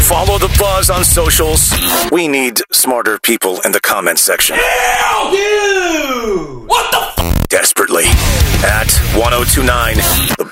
Follow The Buzz on socials. We need smarter people in the comments section. Hell you! What the f? Desperately. At 1029 The